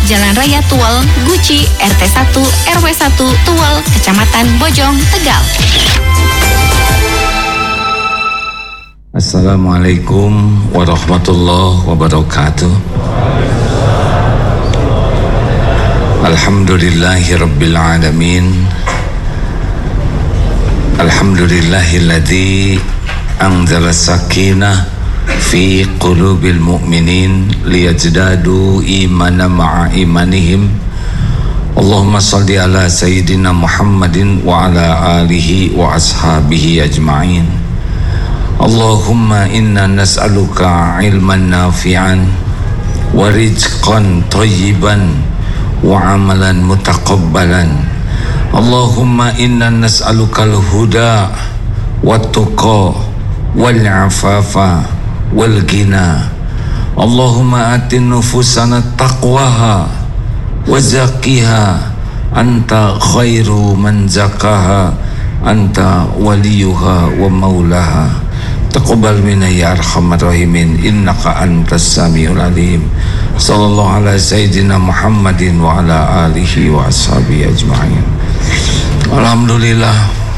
Jalan Raya Tual, Guci, RT 1, RW 1, Tual, Kecamatan Bojong, Tegal. Assalamualaikum warahmatullahi wabarakatuh. Alhamdulillahi rabbil alamin. Alhamdulillahilladzi anzala sakinah fi qulubil mu'minin liyajdadu imanan ma'a imanihim. Allahumma salli ala sayyidina Muhammadin wa ala alihi wa ashabihi ajma'in. Allahumma inna nas'aluka ilman nafi'an wa rizqan thayyiban wa amalan mutaqabbalan. Allahumma inna nas'aluka al-huda wa tuqa wal afafa wal ghina. Allahumma ati nufusana taqwaha wa zakkiha anta khairu man zakaha anta waliyuha wa maulaha. Taqabbal minna ya arhamar rahimin innaka antas samiul alim. Sallallahu ala sayyidina Muhammadin wa ala alihi wa ashabihi ajma'in. Alhamdulillah.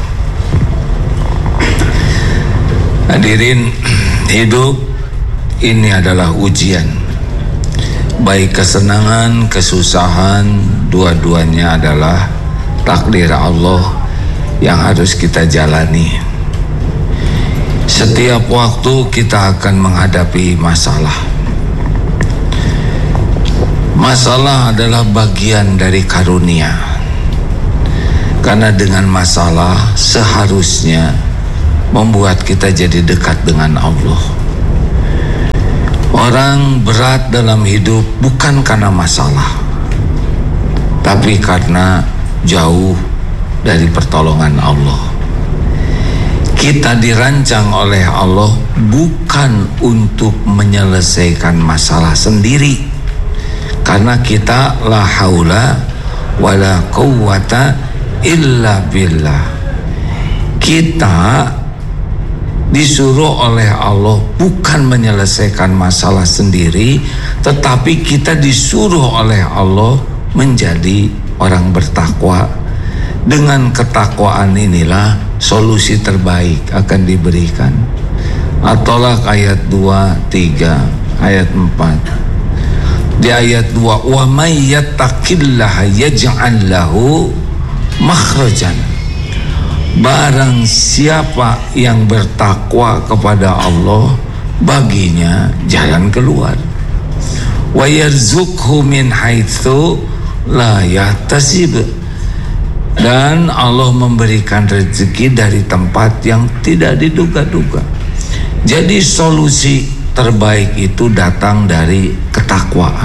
Hadirin, hidup ini adalah ujian. Baik kesenangan, kesusahan, dua-duanya adalah takdir Allah yang harus kita jalani. Setiap waktu kita akan menghadapi masalah. Masalah adalah bagian dari karunia. Karena dengan masalah seharusnya membuat kita jadi dekat dengan Allah. Orang berat dalam hidup bukan karena masalah, tapi karena jauh dari pertolongan Allah. Kita dirancang oleh Allah bukan untuk menyelesaikan masalah sendiri, karena kita la haula wala quwwata illa billah. Kita disuruh oleh Allah bukan menyelesaikan masalah sendiri, tetapi kita disuruh oleh Allah menjadi orang bertakwa. Dengan ketakwaan inilah solusi terbaik akan diberikan. At-Tolak ayat 2, 3, ayat 4. Di ayat 2, wa may yattaqillaha yaj'al lahu makhrajan. Barang siapa yang bertakwa kepada Allah, baginya jalan keluar. Wa yarzuqhu min haitsu la yahtasib. Dan Allah memberikan rezeki dari tempat yang tidak diduga-duga. Jadi solusi terbaik itu datang dari ketakwaan,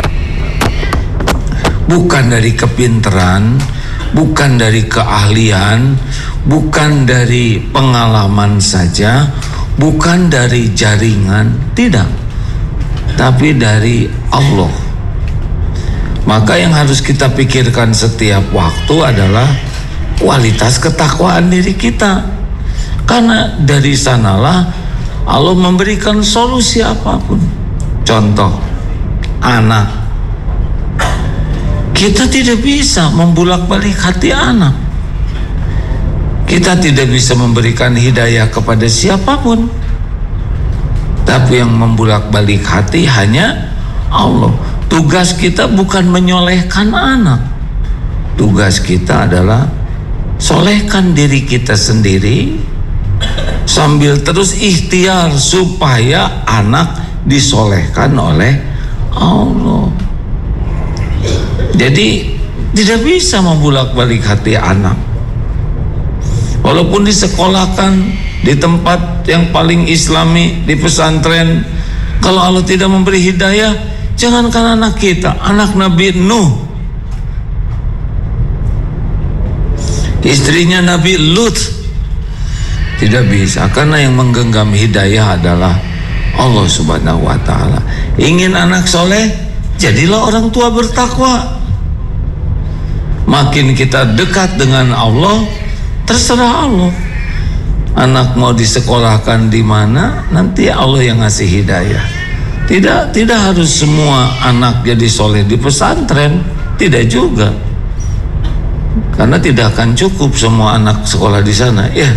bukan dari kepintaran, bukan dari keahlian, bukan dari pengalaman saja, bukan dari jaringan, tidak, tapi dari Allah. Maka yang harus kita pikirkan setiap waktu adalah kualitas ketakwaan diri kita. Karena dari sanalah Allah memberikan solusi apapun. Contoh, anak. Kita tidak bisa membulak-balik hati anak. Kita tidak bisa memberikan hidayah kepada siapapun. Tapi yang membulak-balik hati hanya Allah. Tugas kita bukan menyolehkan anak. Tugas kita adalah solehkan diri kita sendiri, sambil terus ikhtiar supaya anak disolehkan oleh Allah. Jadi tidak bisa membulak-balik hati anak. Walaupun disekolahkan di tempat yang paling islami, di pesantren, kalau Allah tidak memberi hidayah, jangankan anak kita, anak Nabi Nuh, istrinya Nabi Lut, tidak bisa. Karena yang menggenggam hidayah adalah Allah Subhanahu wa ta'ala. Ingin anak soleh, jadilah orang tua bertakwa. Makin kita dekat dengan Allah, terserah Allah. Anak mau disekolahkan di mana, nanti Allah yang ngasih hidayah. Tidak harus semua anak jadi soleh di pesantren, tidak juga. Karena tidak akan cukup semua anak sekolah di sana, ya.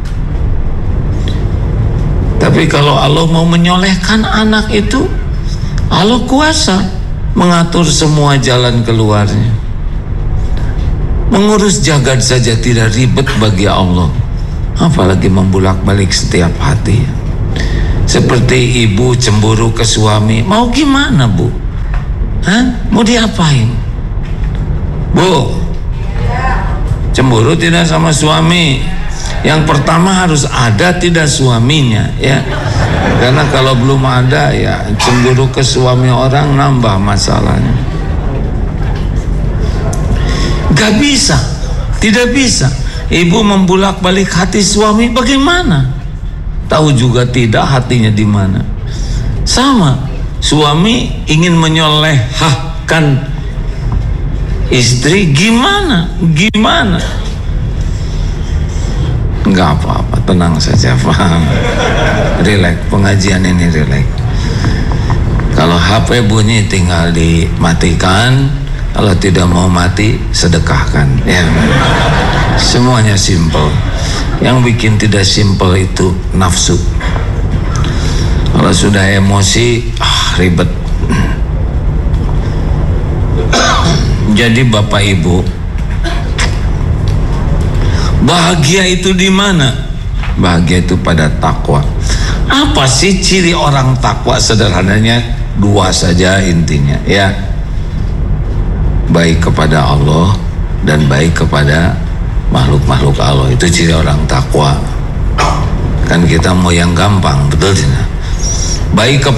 Tapi kalau Allah mau menyolehkan anak itu, Allah kuasa mengatur semua jalan keluarnya. Mengurus jagat saja tidak ribet bagi Allah, apalagi membulak-balik setiap hati. Seperti ibu cemburu ke suami, mau gimana bu? Mau diapain? Bu, cemburu tidak sama suami, yang pertama harus ada tidak suaminya, ya. Karena kalau belum ada, ya cemburu ke suami orang nambah masalahnya. Gak bisa, tidak bisa. Ibu membulak-balik hati suami, bagaimana? Tahu juga tidak hatinya di mana. Sama, suami ingin menyolehkan istri, gimana? Enggak apa-apa, tenang saja, paham. Relax, pengajian ini relax. Kalau HP bunyi tinggal dimatikan, kalau tidak mau mati sedekahkan, ya. Semuanya simple. Yang bikin tidak simple itu nafsu. Kalau sudah emosi, ribet. Jadi Bapak Ibu, bahagia itu di mana? Bahagia itu pada takwa. Apa sih ciri orang takwa? Sederhananya dua saja intinya, ya. Baik kepada Allah dan baik kepada makhluk-makhluk Allah. Itu ciri orang takwa. Kan kita mau yang gampang, betul tidak? Baik kepada